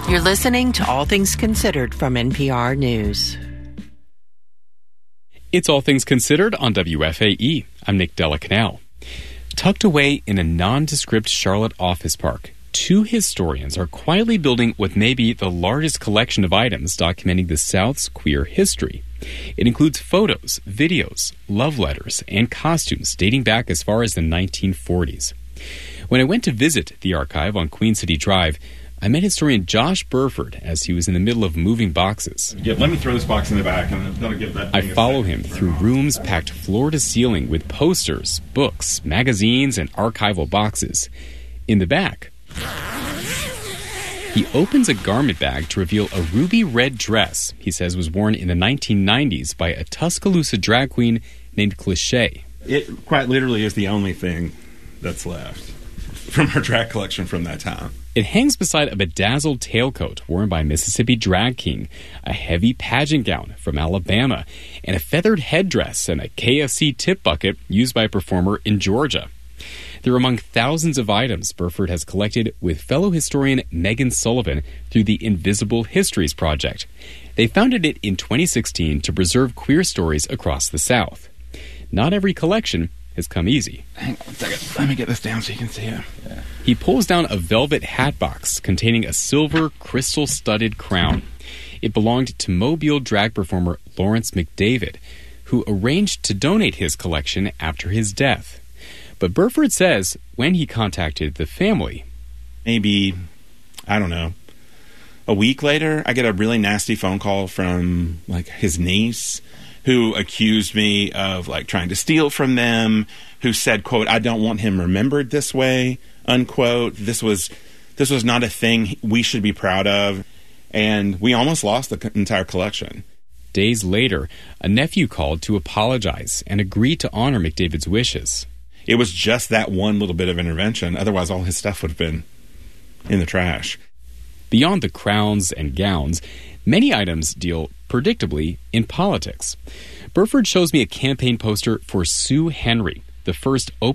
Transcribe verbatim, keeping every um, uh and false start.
You're listening to All Things Considered from N P R News. It's All Things Considered on W F A E. I'm Nick Della Canal. Tucked away in a nondescript Charlotte office park, two historians are quietly building what may be the largest collection of items documenting the South's queer history. It includes photos, videos, love letters, and costumes dating back as far as the nineteen forties. When I went to visit the archive on Queen City Drive, I met historian Josh Burford as he was in the middle of moving boxes. Yeah, let me throw this box in the back, and I'm going to give that. I follow him through rooms packed floor to ceiling with posters, books, magazines, and archival boxes. In the back, he opens a garment bag to reveal a ruby red dress he says was worn in the nineteen nineties by a Tuscaloosa drag queen named Cliché. It quite literally is the only thing that's left from our drag collection from that time. It hangs beside a bedazzled tailcoat worn by a Mississippi drag king, a heavy pageant gown from Alabama, and a feathered headdress and a K F C tip bucket used by a performer in Georgia. They're among thousands of items Burford has collected with fellow historian Megan Sullivan through the Invisible Histories Project. They founded it in twenty sixteen to preserve queer stories across the South. Not every collection has come easy. Hang on a second. Let me get this down so you can see it. Yeah. He pulls down a velvet hat box containing a silver crystal-studded crown. It belonged to Mobile drag performer Lawrence McDavid, who arranged to donate his collection after his death. But Burford says when he contacted the family, maybe, I don't know, a week later, I get a really nasty phone call from, like, his niece, who accused me of, like, trying to steal from them, who said, quote, I don't want him remembered this way, unquote. This was, this was not a thing we should be proud of. And we almost lost the entire collection. Days later, a nephew called to apologize and agree to honor McDavid's wishes. It was just that one little bit of intervention. Otherwise, all his stuff would have been in the trash. Beyond the crowns and gowns, many items deal, predictably, in politics. Burford shows me a campaign poster for Sue Henry, the first